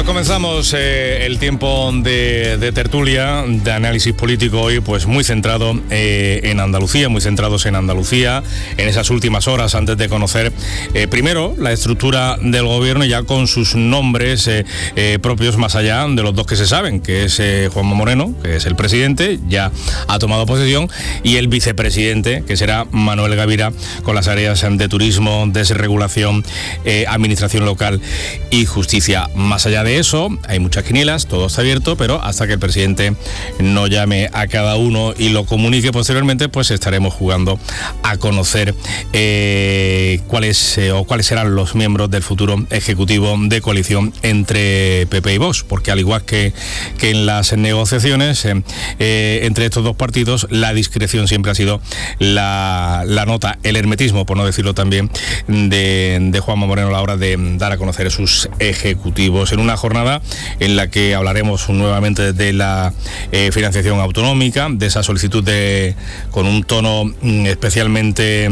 Comenzamos el tiempo de tertulia, de análisis político hoy, pues muy centrado en Andalucía, muy centrados en Andalucía, en esas últimas horas antes de conocer primero la estructura del gobierno, ya con sus nombres propios más allá de los dos que se saben, que es Juanma Moreno, que es el presidente, ya ha tomado posesión, y el vicepresidente, que será Manuel Gavira, con las áreas de turismo, desregulación, administración local y justicia. Más allá de eso, hay muchas quinielas, todo está abierto, pero hasta que el presidente no llame a cada uno y lo comunique posteriormente, pues estaremos jugando a conocer cuáles serán los miembros del futuro ejecutivo de coalición entre PP y Vox, porque al igual que en las negociaciones entre estos dos partidos, la discreción siempre ha sido la nota, el hermetismo, por no decirlo también, de Juanma Moreno a la hora de dar a conocer sus ejecutivos, en una jornada en la que hablaremos nuevamente de la financiación autonómica, de esa solicitud con un tono especialmente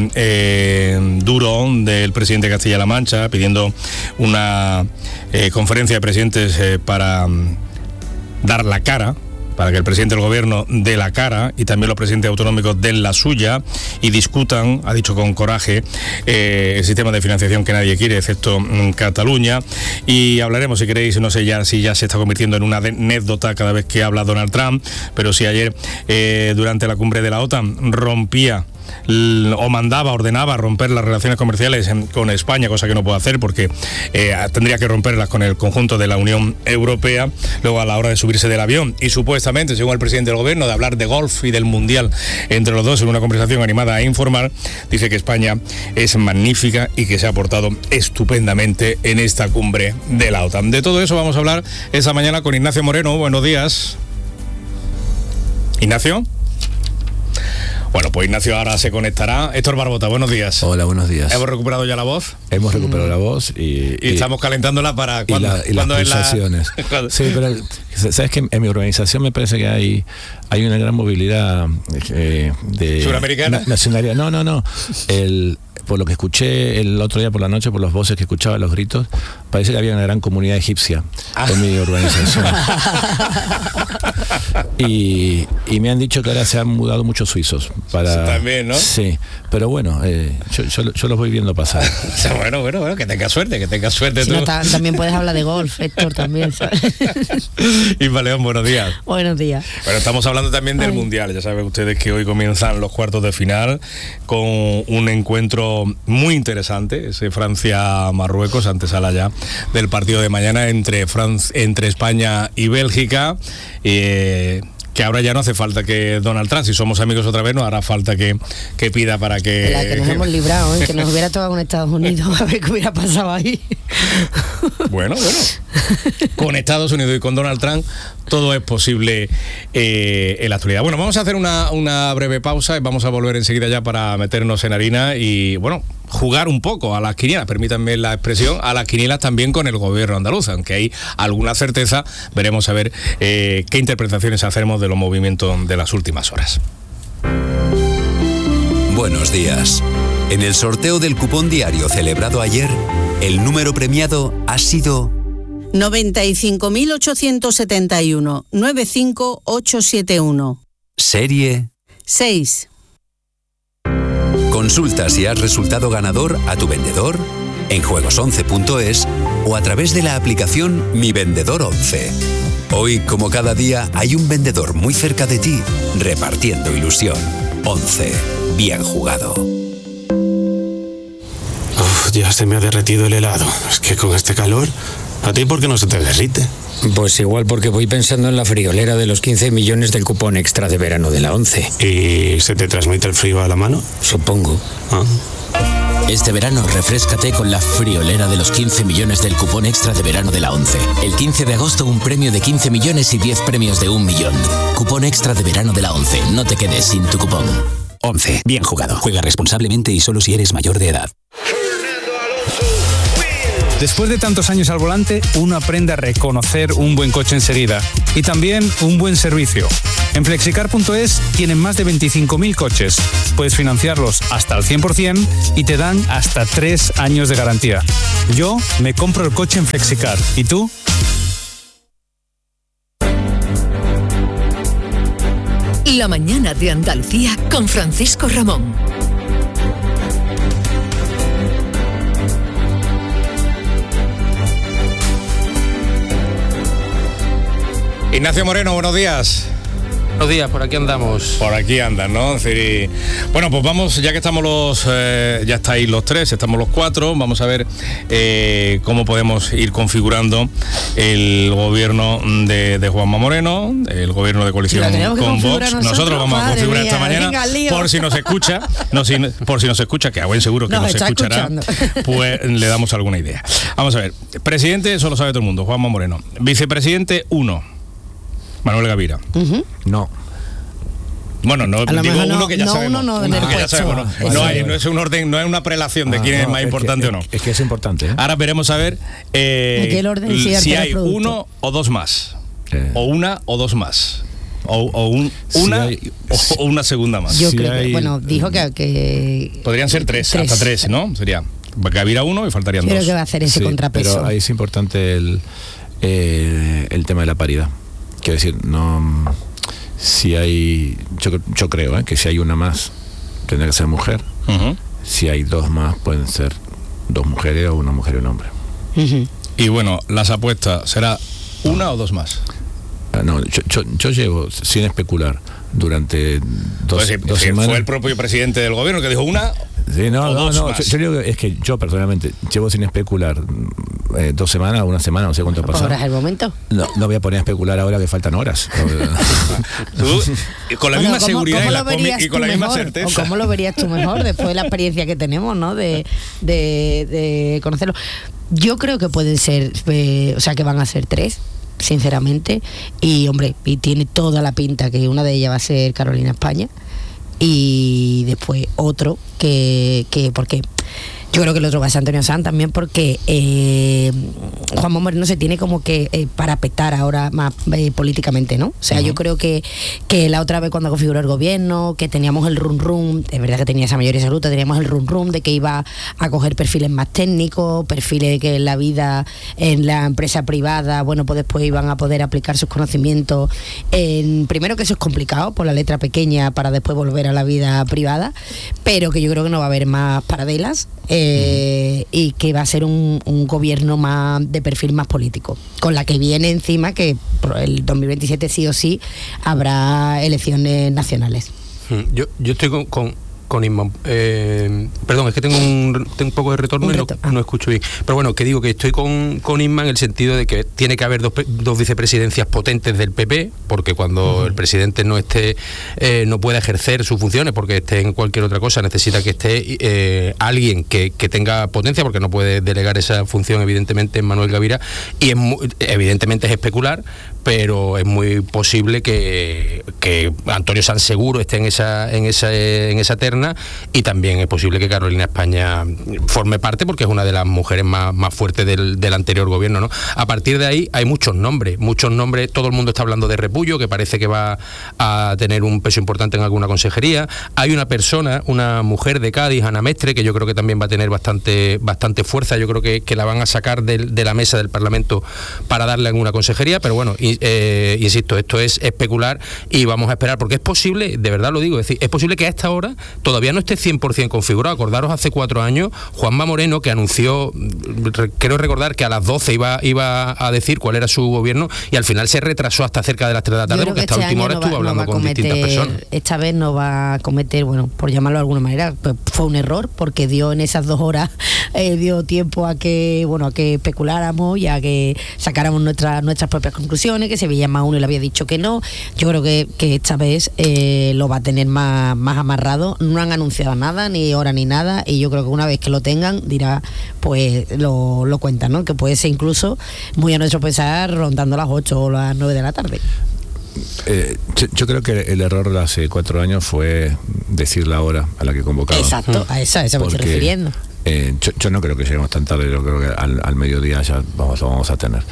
duro del presidente de Castilla-La Mancha, pidiendo una conferencia de presidentes para dar la cara, para que el presidente del gobierno dé la cara y también los presidentes autonómicos den la suya y discutan, ha dicho con coraje, el sistema de financiación que nadie quiere, excepto Cataluña. Y hablaremos, si queréis, no sé ya si ya se está convirtiendo en una anécdota cada vez que habla Donald Trump, pero si ayer durante la cumbre de la OTAN rompía o ordenaba romper las relaciones comerciales con España, cosa que no puede hacer porque tendría que romperlas con el conjunto de la Unión Europea. Luego, a la hora de subirse del avión y supuestamente, según el presidente del gobierno, de hablar de golf y del mundial entre los dos en una conversación animada e informal, dice que España es magnífica y que se ha portado estupendamente en esta cumbre de la OTAN. De todo eso vamos a hablar esta mañana con Ignacio Moreno. Buenos días. ¿Ignacio? Bueno, pues Ignacio ahora se conectará. Héctor Barbota, buenos días. Hola, buenos días. ¿Hemos recuperado ya la voz? Hemos recuperado la voz y estamos calentándola para cuando las pulsaciones. Sí, pero sabes que en mi organización me parece que hay una gran movilidad de ¿suramericana? Nacionalidad. No. Por lo que escuché el otro día por la noche, por las voces que escuchaba, los gritos, parece que había una gran comunidad egipcia en mi organización. Y me han dicho que ahora se han mudado muchos suizos. También, ¿no? Sí, pero bueno, yo los voy viendo pasar. Bueno, que tenga suerte, Si no, también puedes hablar de golf, Héctor, también, ¿sabes? Isma León, buenos días. Buenos días. Bueno, estamos hablando también del Mundial. Ya saben ustedes que hoy comienzan los cuartos de final con un encuentro muy interesante, ese Francia-Marruecos, antesala ya del partido de mañana entre España y Bélgica. Que ahora ya no hace falta que Donald Trump, si somos amigos otra vez, no hará falta que pida para que... De la que nos hemos librado, que nos hubiera tocado con Estados Unidos, a ver qué hubiera pasado ahí. Bueno. Con Estados Unidos y con Donald Trump todo es posible en la actualidad. Bueno, vamos a hacer una breve pausa y vamos a volver enseguida ya para meternos en harina y, bueno, jugar un poco a las quinielas, permítanme la expresión, a las quinielas también con el gobierno andaluz, aunque hay alguna certeza, veremos a ver qué interpretaciones hacemos de los movimientos de las últimas horas. Buenos días. En el sorteo del cupón diario celebrado ayer, el número premiado ha sido 95.871 95871. Serie 6. Consulta si has resultado ganador a tu vendedor en juegos11.es o a través de la aplicación Mi Vendedor 11. Hoy, como cada día, hay un vendedor muy cerca de ti repartiendo ilusión. 11. Bien jugado. Ya se me ha derretido el helado. Es que con este calor, ¿a ti por qué no se te derrite? Pues igual porque voy pensando en la friolera de los 15 millones del cupón extra de verano de la 11. ¿Y se te transmite el frío a la mano? Supongo. Este verano refréscate con la friolera de los 15 millones del cupón extra de verano de la 11. El 15 de agosto un premio de 15 millones y 10 premios de 1 millón. Cupón extra de verano de la 11. No te quedes sin tu cupón. 11. Bien jugado. Juega responsablemente y solo si eres mayor de edad. Después de tantos años al volante, uno aprende a reconocer un buen coche enseguida y también un buen servicio. En Flexicar.es tienen más de 25.000 coches. Puedes financiarlos hasta el 100% y te dan hasta 3 años de garantía. Yo me compro el coche en Flexicar. ¿Y tú? La mañana de Andalucía con Francisco Ramón. Ignacio Moreno, buenos días. Buenos días, por aquí andamos. Por aquí andan, ¿no? Es decir, bueno, pues vamos, ya que estamos ya estáis los tres, estamos los cuatro, vamos a ver cómo podemos ir configurando el gobierno de Juanma Moreno, el gobierno de coalición con Vox. Nosotros vamos a configurar esta mañana, por si nos escucha, por si nos escucha, que a buen seguro que nos escuchará, pues le damos alguna idea. Vamos a ver, presidente, eso lo sabe todo el mundo, Juanma Moreno. Vicepresidente 1. Manuel Gavira. No. Bueno, no digo uno que ya sabemos. No es un orden, no es una prelación de quién es más importante o no. Es que es importante. Ahora veremos a ver si hay uno o dos más. O una o dos más. O una segunda más. Yo creo que, dijo que podrían ser tres, hasta tres, ¿no? Sería Gavira 1 y faltarían 2. Creo que va a hacer ese contrapeso. Pero ahí es importante el tema de la paridad. Quiero decir, no, si hay, yo creo que si hay una más, tendrá que ser mujer. Uh-huh. Si hay dos más, pueden ser 2 mujeres o una mujer y un hombre. Uh-huh. Y bueno, las apuestas, ¿será una o dos más? No, yo llevo, sin especular, durante dos semanas. Fue el propio presidente del gobierno que dijo una. Sí, no. Yo digo que es que yo personalmente llevo sin especular 2 semanas, una semana, no sé cuánto pasó. ¿Ahora es el momento? No voy a poner a especular ahora que faltan horas. Tú, con la misma seguridad y con la misma certeza. ¿Cómo lo verías tú mejor después de la experiencia que tenemos, ¿no? De conocerlo. Yo creo que pueden ser, que van a ser 3. Sinceramente, y tiene toda la pinta que una de ellas va a ser Carolina España y después otro que porque yo creo que el otro va a ser Antonio Sanz también, porque Juanma Moreno se tiene como que parapetar ahora más políticamente, ¿no? O sea, yo creo que la otra vez cuando configuró el gobierno, que teníamos el rum, es verdad que tenía esa mayoría absoluta, teníamos el rum de que iba a coger perfiles más técnicos, perfiles que en la vida, en la empresa privada, pues después iban a poder aplicar sus conocimientos primero, que eso es complicado por la letra pequeña para después volver a la vida privada, pero que yo creo que no va a haber más paradelas. Y que va a ser un gobierno más de perfil más político, con la que viene encima que el 2027 sí o sí habrá elecciones nacionales. Yo estoy con Inma, perdón, es que tengo un poco de retorno y no escucho bien, pero bueno, que digo que estoy con Inma en el sentido de que tiene que haber dos vicepresidencias potentes del PP, porque cuando el presidente no esté, no pueda ejercer sus funciones porque esté en cualquier otra cosa, necesita que esté alguien que tenga potencia, porque no puede delegar esa función evidentemente en Manuel Gavira, y evidentemente es especular, pero es muy posible que Antonio Sanz seguro esté en esa terna, y también es posible que Carolina España forme parte, porque es una de las mujeres más fuertes del anterior gobierno, ¿no? A partir de ahí hay muchos nombres, todo el mundo está hablando de Repullo, que parece que va a tener un peso importante en alguna consejería. Hay una mujer de Cádiz, Ana Mestre, que yo creo que también va a tener bastante fuerza, yo creo que la van a sacar de la mesa del Parlamento para darle alguna consejería, pero bueno, insisto, esto es especular y vamos a esperar, porque es posible, de verdad lo digo, es decir, es posible que a esta hora todavía no esté 100% configurado. Acordaros, hace 4 años, Juanma Moreno, que anunció, quiero recordar que a las 12 iba a decir cuál era su gobierno, y al final se retrasó hasta cerca de las 3 de la tarde, porque hasta última hora estuvo hablando con distintas personas. Esta vez no va a cometer, por llamarlo de alguna manera, pues fue un error, porque dio en esas 2 horas, dio tiempo a que especuláramos y a que sacáramos nuestras propias conclusiones, que se veía más uno y le había dicho que no. Yo creo que esta vez lo va a tener más amarrado. No han anunciado nada, ni hora ni nada, y yo creo que una vez que lo tengan, dirá, pues lo cuentan, ¿no? Que puede ser incluso, muy a nuestro pensar, rondando las 8 o las 9 de la tarde. Yo creo que el error de hace 4 años fue decir la hora a la que convocaban. Exacto, a eso me estoy refiriendo. Yo no creo que lleguemos tan tarde, yo creo que al mediodía ya vamos a tener.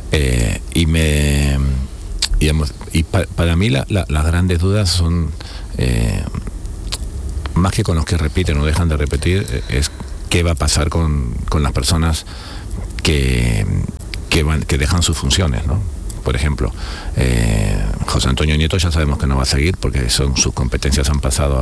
Para mí las grandes dudas son, más que con los que repiten o dejan de repetir, es qué va a pasar con las personas que dejan sus funciones, ¿no? por ejemplo, José Antonio Nieto ya sabemos que no va a seguir porque sus competencias han pasado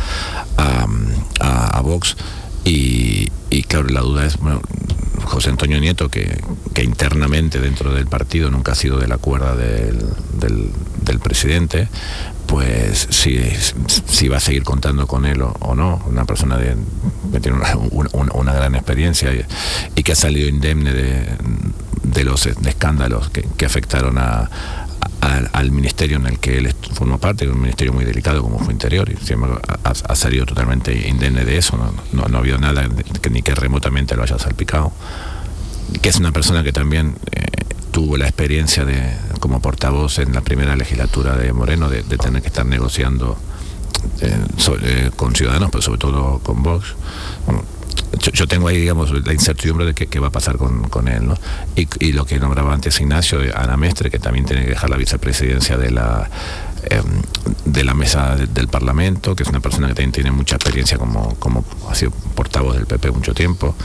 a Vox. Y claro, la duda es, bueno, José Antonio Nieto, que internamente dentro del partido nunca ha sido de la cuerda del presidente, pues si va a seguir contando con él o no, una persona que tiene una gran experiencia y que ha salido indemne de los escándalos que afectaron al ministerio en el que él formó parte, que es un ministerio muy delicado como fue Interior, y sin embargo ha salido totalmente indemne de eso, no ha habido nada ni que remotamente lo haya salpicado, que es una persona que también tuvo la experiencia como portavoz en la primera legislatura de Moreno de tener que estar negociando con Ciudadanos, pero sobre todo con Vox. Bueno, yo tengo ahí, digamos, la incertidumbre de qué va a pasar con él, ¿no? Y lo que nombraba antes Ignacio, Ana Mestre, que también tiene que dejar la vicepresidencia de la mesa del Parlamento, que es una persona que también tiene mucha experiencia como ha sido portavoz del PP mucho tiempo.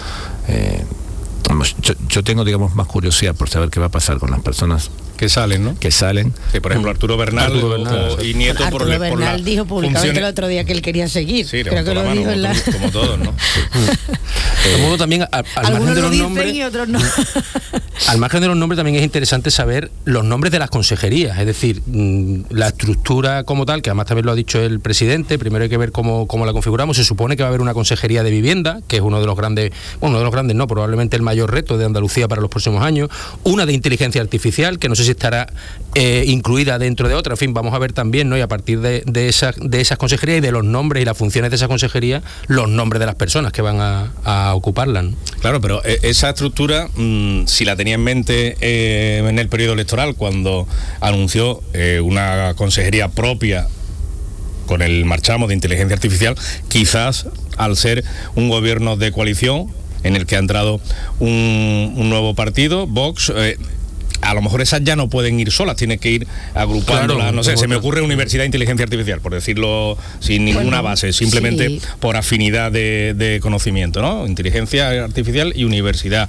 Yo tengo, digamos, más curiosidad por saber qué va a pasar con las personas que salen, ¿no? Que salen. Sí, por ejemplo, Arturo Bernal y Nieto. Arturo Bernal dijo públicamente el otro día que él quería seguir. Sí, creo que lo dijo como todos, ¿no? De modo también, al margen de los nombres, y otros no. Al margen de los nombres también es interesante saber los nombres de las consejerías, es decir, la estructura como tal, que además también lo ha dicho el presidente. Primero hay que ver cómo la configuramos. Se supone que va a haber una consejería de vivienda, que es uno de los grandes no, probablemente el mayor reto de Andalucía para los próximos años. Una de inteligencia artificial, que no sé si estará incluida dentro de otra. En fin, vamos a ver también, ¿no? Y a partir de esas consejerías y de los nombres y las funciones de esa consejería, los nombres de las personas que van a ocuparla, ¿no? Claro, pero esa estructura, si la tenía en mente en el periodo electoral, cuando anunció una consejería propia con el marchamo de inteligencia artificial, quizás al ser un gobierno de coalición en el que ha entrado un nuevo partido, Vox, a lo mejor esas ya no pueden ir solas, tienen que ir agrupándolas, claro, no sé, se me ocurre Universidad de Inteligencia Artificial, por decirlo sin ninguna base, simplemente por afinidad de conocimiento, ¿no? Inteligencia Artificial y Universidad.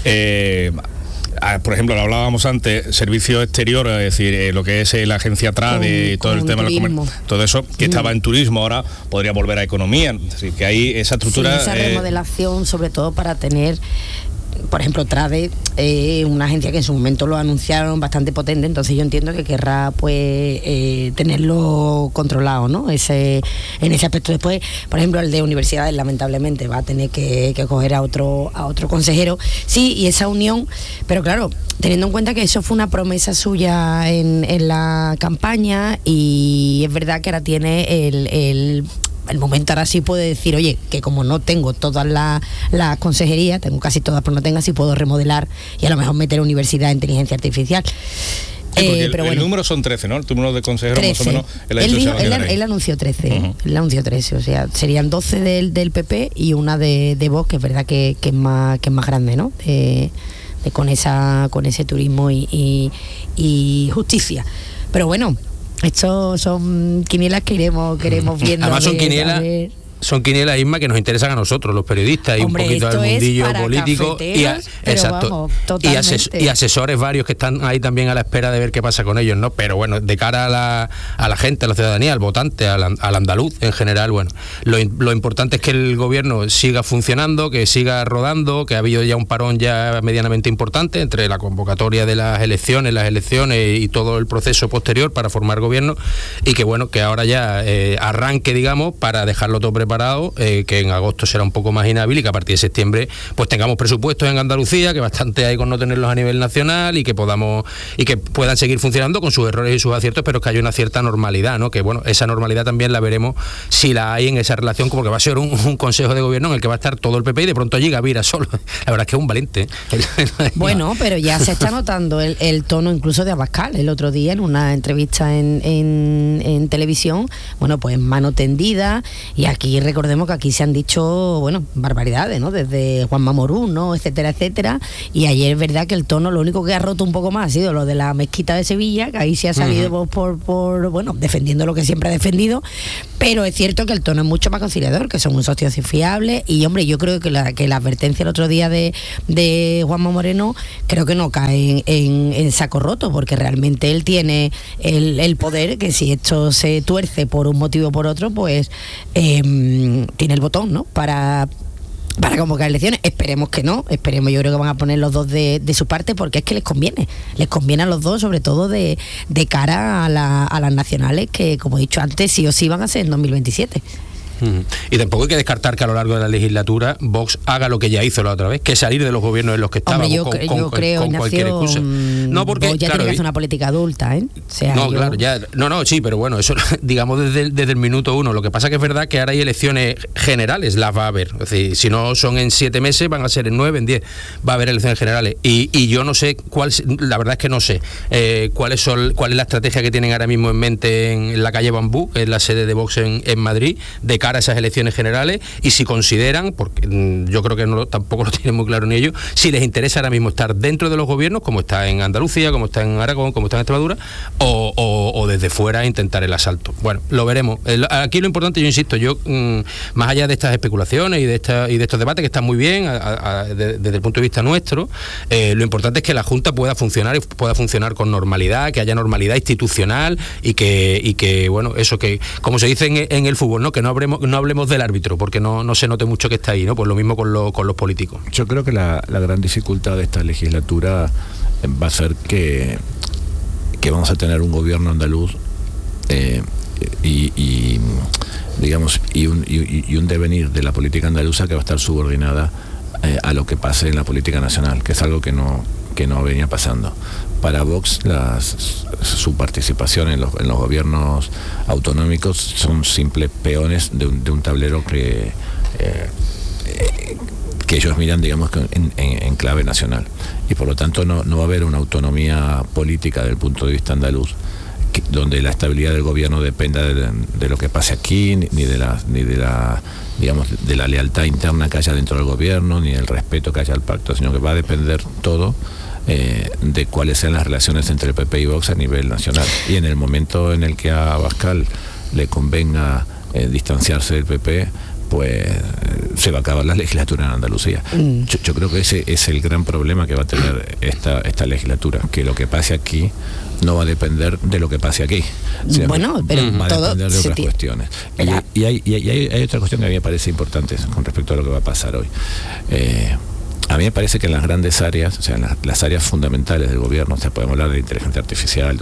Por ejemplo, lo hablábamos antes, servicio exterior, es decir, lo que es la agencia TRADE y todo el tema del comercio, todo eso que estaba en turismo, ahora podría volver a economía, es decir, que ahí esa estructura... Sí, esa remodelación, sobre todo para tener... Por ejemplo, TRADE, una agencia que en su momento lo anunciaron bastante potente, entonces yo entiendo que querrá pues tenerlo controlado, ¿no? En ese aspecto. Después, por ejemplo, el de universidades lamentablemente va a tener que coger a otro consejero. Sí, y esa unión, pero claro, teniendo en cuenta que eso fue una promesa suya en la campaña, y es verdad que ahora tiene el momento, ahora sí puede decir, oye, que como no tengo todas las consejerías, tengo casi todas, pero no tengo, así puedo remodelar y a lo mejor meter Universidad de Inteligencia Artificial. Sí, pero el número son 13, ¿no? El número de consejeros 13. Más o menos. Él anunció 13, él anunció 13, o sea, serían 12 del PP y una de Vox, que es verdad que es más grande, ¿no? Con ese turismo y justicia. Pero bueno, estos son quinielas que iremos viendo. Además son quinielas, Isma, que nos interesan a nosotros, los periodistas, y hombre, un poquito del mundillo político. Exacto. Vamos, y asesores varios que están ahí también a la espera de ver qué pasa con ellos, ¿no? Pero bueno, de cara a la gente, a la ciudadanía, al votante, al andaluz en general, bueno, lo importante es que el gobierno siga funcionando, que siga rodando, que ha habido ya un parón ya medianamente importante entre la convocatoria de las elecciones y todo el proceso posterior para formar gobierno, y que bueno, que ahora ya arranque, digamos, para dejarlo todo preparado, que en agosto será un poco más inhábil, y que a partir de septiembre pues tengamos presupuestos en Andalucía, que bastante hay con no tenerlos a nivel nacional, y que puedan seguir funcionando con sus errores y sus aciertos, pero que haya una cierta normalidad, ¿no? Que bueno, esa normalidad también la veremos si la hay en esa relación, como que va a ser un consejo de gobierno en el que va a estar todo el PP y de pronto llega Vira solo. La verdad es que es un valiente. Bueno, pero ya se está notando el tono incluso de Abascal el otro día en una entrevista en televisión, bueno, pues mano tendida, y aquí recordemos que aquí se han dicho, bueno, barbaridades, ¿no? Desde Juanma Morún, ¿no? Etcétera, etcétera. Y ayer es verdad que el tono, lo único que ha roto un poco más ha sido lo de la mezquita de Sevilla, que ahí se ha salido por bueno, defendiendo lo que siempre ha defendido. Pero es cierto que el tono es mucho más conciliador, que son un socio fiable. Y, hombre, yo creo que la advertencia el otro día de Juanma Moreno creo que no cae en saco roto, porque realmente él tiene el poder, que si esto se tuerce por un motivo o por otro, pues tiene el botón, ¿no? Para convocar elecciones. Esperemos que no, yo creo que van a poner los dos de su parte, porque es que les conviene a los dos, sobre todo de cara a las nacionales, que, como he dicho antes, sí o sí van a ser en 2027. Y tampoco hay que descartar que a lo largo de la legislatura Vox haga lo que ya hizo la otra vez, que es salir de los gobiernos en los que estaba. Yo creo, con cualquier excusa. No, porque Vox ya tiene que hacer una política adulta, ¿eh? O sea, claro, ya. Sí, pero bueno, eso digamos desde el minuto uno. Lo que pasa que es verdad que ahora hay elecciones generales, las va a haber. Es decir, si no son en 7 meses, van a ser en 9, en 10. Va a haber elecciones generales. Y yo no sé la verdad es que no sé cuál es la estrategia que tienen ahora mismo en mente en la calle Bambú, que es la sede de Vox en Madrid, de cara a esas elecciones generales, y si consideran, porque yo creo que tampoco lo tienen muy claro ni ellos, si les interesa ahora mismo estar dentro de los gobiernos, como está en Andalucía, como está en Aragón, como está en Extremadura, o desde fuera intentar el asalto. Bueno, lo veremos. Aquí lo importante, yo insisto, más allá de estas especulaciones y de estos debates que están muy bien desde el punto de vista nuestro, lo importante es que la Junta pueda funcionar con normalidad, que haya normalidad institucional y que bueno, eso que, como se dice en el fútbol, ¿no? Que no hablemos del árbitro, porque no se note mucho que está ahí, ¿no? Pues lo mismo con los políticos. Yo creo que la gran dificultad de esta legislatura va a ser que vamos a tener un gobierno andaluz y un devenir de la política andaluza que va a estar subordinada a lo que pase en la política nacional, que es algo que no venía pasando. Para Vox, su participación en los gobiernos autonómicos son simples peones de un tablero que ellos miran, digamos, en clave nacional, y por lo tanto no va a haber una autonomía política desde el punto de vista andaluz donde la estabilidad del gobierno dependa de lo que pase aquí, ni de la lealtad interna que haya dentro del gobierno, ni del respeto que haya al pacto, sino que va a depender todo de cuáles sean las relaciones entre el PP y Vox a nivel nacional. Y en el momento en el que a Abascal le convenga distanciarse del PP, pues se va a acabar la legislatura en Andalucía. Yo creo que ese es el gran problema que va a tener esta legislatura, que lo que pase aquí no va a depender de lo que pase aquí. Bueno, pero va a depender de otras cuestiones. Y hay otra cuestión que a mí me parece importante con respecto a lo que va a pasar hoy. A mí me parece que en las grandes áreas, o sea, en las áreas fundamentales del gobierno, o sea, podemos hablar de inteligencia artificial,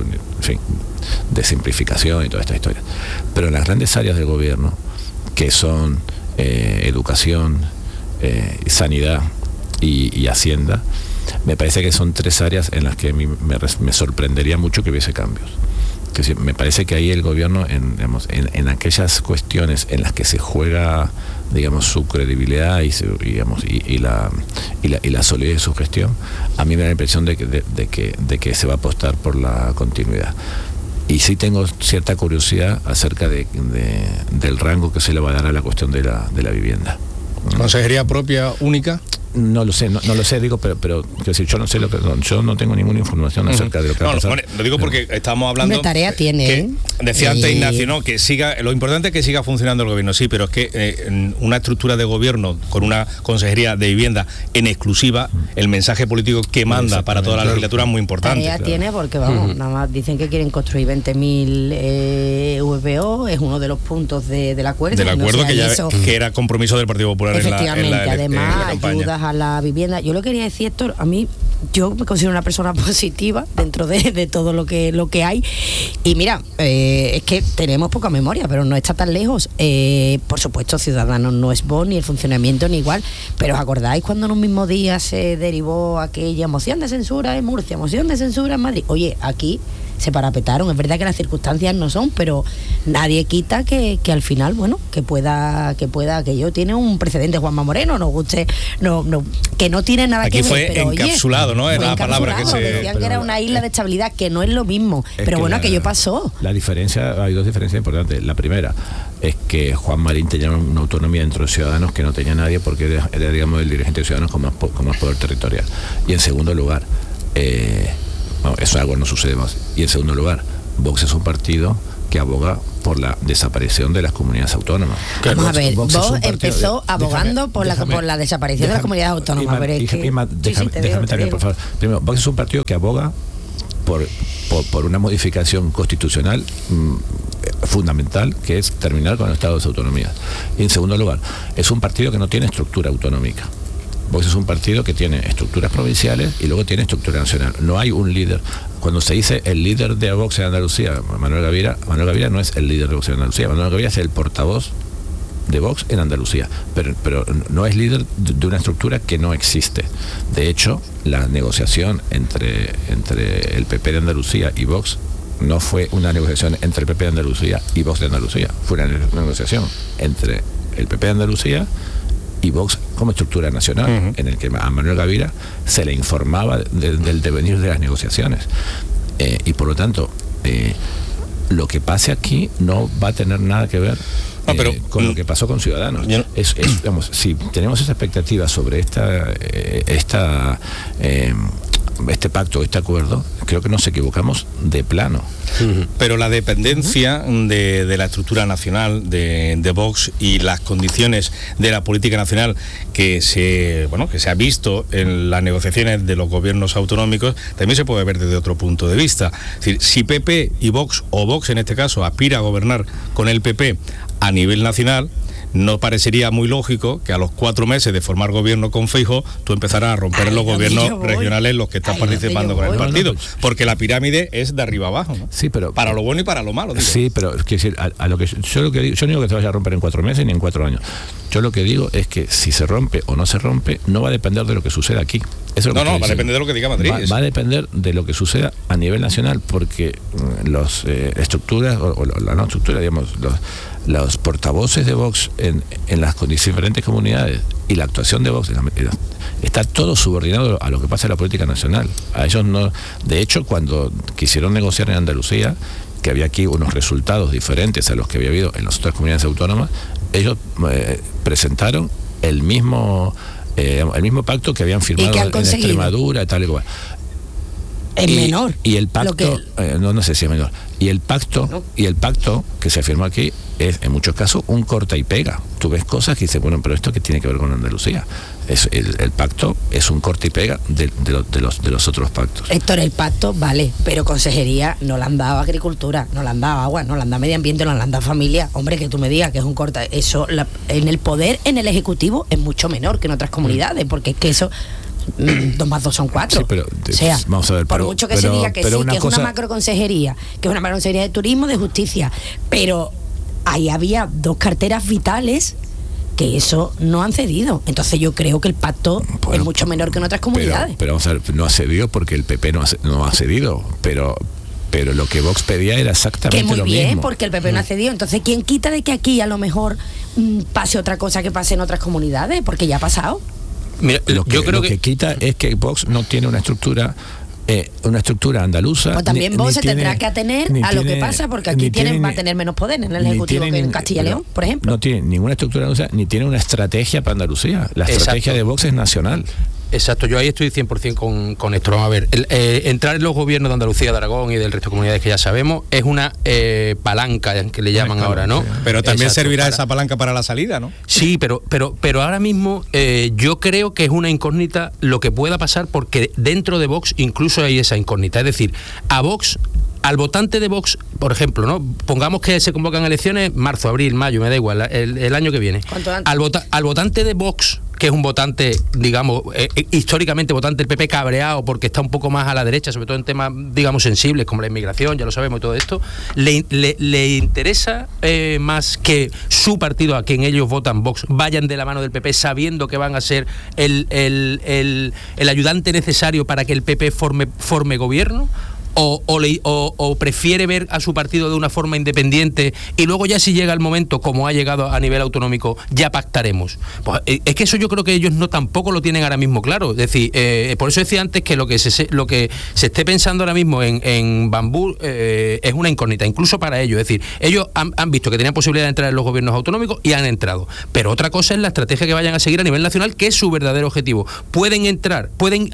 de simplificación y toda esta historia, pero en las grandes áreas del gobierno, que son educación, sanidad y hacienda, me parece que son 3 áreas en las que a mí me sorprendería mucho que hubiese cambios. Que me parece que ahí el gobierno, en aquellas cuestiones en las que se juega, digamos, su credibilidad y la solidez de su gestión, a mí me da la impresión de que se va a apostar por la continuidad. Y sí tengo cierta curiosidad acerca del rango que se le va a dar a la cuestión de la vivienda. ¿Consejería propia única? No lo sé, digo, pero decir, yo no sé yo no tengo ninguna información acerca de lo que va a pasar. Lo digo porque estamos hablando. ¿Qué tarea tiene? Decía antes Ignacio, ¿no? Que siga, lo importante es que siga funcionando el gobierno, sí, pero es que una estructura de gobierno con una consejería de vivienda en exclusiva, el mensaje político que manda para toda la legislatura es muy importante. Tarea tiene porque, vamos, nada más dicen que quieren construir 20.000 VPO, es uno de los puntos del acuerdo. Del acuerdo que era compromiso del Partido Popular en la además, ayudas a la vivienda. Yo lo quería decir, Héctor, yo me considero una persona positiva dentro de todo lo que hay, y mira, es que tenemos poca memoria, pero no está tan lejos. Por supuesto, Ciudadanos no es Vox, ni el funcionamiento ni igual, pero ¿os acordáis cuando en un mismo día se derivó aquella moción de censura en Murcia, moción de censura en Madrid? Oye, aquí se parapetaron. Es verdad que las circunstancias no son, pero nadie quita que al final, bueno, que pueda, que ello tiene un precedente. Juanma Moreno, nos guste, que no tiene nada aquí que ver. Aquí fue pero, encapsulado, ¿no? Es la palabra que se... Decían que era una isla de estabilidad, que no es lo mismo. Pero bueno, aquello pasó. La diferencia, hay dos diferencias importantes. La primera es que Juan Marín tenía una autonomía dentro de Ciudadanos que no tenía nadie, porque era digamos, el dirigente de Ciudadanos con más poder territorial. Y en segundo lugar, eso algo no sucede más. Y en segundo lugar, Vox es un partido que aboga por la desaparición de las comunidades autónomas. Vamos a ver, Vox empezó abogando por la desaparición de las comunidades autónomas. Déjame terminar, por favor. Primero, Vox es un partido que aboga por una modificación constitucional fundamental, que es terminar con el estado de autonomía. Y en segundo lugar, es un partido que no tiene estructura autonómica. Vox es un partido que tiene estructuras provinciales y luego tiene estructura nacional. No hay un líder. Cuando se dice el líder de Vox en Andalucía, Manuel Gavira no es el líder de Vox en Andalucía. Manuel Gavira es el portavoz de Vox en Andalucía, pero no es líder de una estructura que no existe. De hecho, la negociación entre el PP de Andalucía y Vox no fue una negociación entre el PP de Andalucía y Vox de Andalucía, fue una negociación entre el PP de Andalucía y Vox como estructura nacional, en el que a Manuel Gavira se le informaba del devenir de las negociaciones. Y por lo tanto, lo que pase aquí no va a tener nada que ver con lo que pasó con Ciudadanos. Digamos, si tenemos esa expectativa sobre este pacto, este acuerdo, creo que nos equivocamos de plano. Pero la dependencia de la estructura nacional de Vox y las condiciones de la política nacional que se ha visto en las negociaciones de los gobiernos autonómicos también se puede ver desde otro punto de vista. Es decir, si PP y Vox, o Vox en este caso, aspira a gobernar con el PP a nivel nacional, no parecería muy lógico que a los 4 meses de formar gobierno con Feijóo tú empezaras a romper los gobiernos regionales en los que estás participando con el partido, porque la pirámide es de arriba abajo, ¿no? Sí, pero para lo bueno y para lo malo, digo. Sí, pero quiero decir, yo no digo que se vaya a romper en 4 meses ni en 4 años. Yo lo que digo es que si se rompe o no se rompe, no va a depender de lo que suceda aquí. Eso es lo va a depender de lo que diga Madrid. Va a depender de lo que suceda a nivel nacional, porque las estructuras, o la no estructura, digamos, los portavoces de Vox en las diferentes comunidades y la actuación de Vox está todo subordinado a lo que pasa en la política nacional. A ellos no. De hecho, cuando quisieron negociar en Andalucía, que había aquí unos resultados diferentes a los que había habido en las otras comunidades autónomas, ellos presentaron el mismo pacto que habían firmado en Extremadura, tal y cual. Es menor. Y el pacto, no sé si es menor. Y el pacto que se firmó aquí es en muchos casos un corta y pega. Tú ves cosas que dices, bueno, pero esto que tiene que ver con Andalucía. El pacto es un corta y pega de los otros pactos. Héctor, el pacto vale, pero consejería no le han dado agricultura, no le han dado agua, no le han dado medio ambiente, no le han dado familia. Hombre, que tú me digas que es un corta, eso en el poder, en el ejecutivo es mucho menor que en otras comunidades, porque es que eso 2 más 2 son 4. Sí, pero, o sea, vamos a ver, por mucho que se diga que sí, que es una macroconsejería, que es una macroconsejería de turismo, de justicia, pero ahí había 2 carteras vitales que eso no han cedido. Entonces yo creo que el pacto es mucho menor que en otras comunidades. Pero vamos a ver, no ha cedido porque el PP no ha cedido, pero lo que Vox pedía era exactamente lo mismo. Que muy bien, porque el PP no ha cedido. Entonces, ¿quién quita de que aquí a lo mejor pase otra cosa que pase en otras comunidades? Porque ya ha pasado. Mira, lo que quita es que Vox no tiene una estructura andaluza. Pues también Vox se tendrá que atener a lo que pasa, porque aquí va a tener menos poder en el Ejecutivo que en Castilla y León, por ejemplo. No tiene ninguna estructura andaluza, ni tiene una estrategia para Andalucía. La estrategia de Vox es nacional. Exacto, yo ahí estoy 100% con esto. Vamos a ver, entrar en los gobiernos de Andalucía, de Aragón y del resto de comunidades que ya sabemos es una palanca que le llaman ahora, ¿no? Pero también servirá esa palanca para la salida, ¿no? Sí, pero ahora mismo yo creo que es una incógnita lo que pueda pasar, porque dentro de Vox incluso hay esa incógnita. Es decir, a Vox, al votante de Vox, por ejemplo, ¿no? Pongamos que se convocan elecciones marzo, abril, mayo, me da igual, el año que viene. Al votante de Vox, que es un votante, digamos, históricamente votante del PP cabreado porque está un poco más a la derecha, sobre todo en temas, digamos, sensibles como la inmigración, ya lo sabemos y todo esto, le interesa más que su partido, a quien ellos votan, Vox, vayan de la mano del PP sabiendo que van a ser el ayudante necesario para que el PP forme gobierno, o prefiere ver a su partido de una forma independiente y luego ya si llega el momento, como ha llegado a nivel autonómico, ya pactaremos? Pues, es que eso yo creo que ellos tampoco lo tienen ahora mismo claro. Es decir, por eso decía antes que lo que se esté pensando ahora mismo en Bambú es una incógnita, incluso para ellos. Es decir, ellos han visto que tenían posibilidad de entrar en los gobiernos autonómicos y han entrado. Pero otra cosa es la estrategia que vayan a seguir a nivel nacional, que es su verdadero objetivo. Pueden entrar, pueden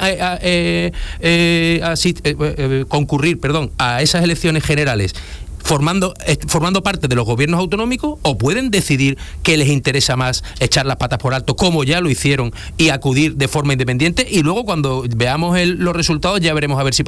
concurrir a esas elecciones generales formando parte de los gobiernos autonómicos, o pueden decidir que les interesa más echar las patas por alto, como ya lo hicieron, y acudir de forma independiente, y luego cuando veamos los resultados ya veremos a ver si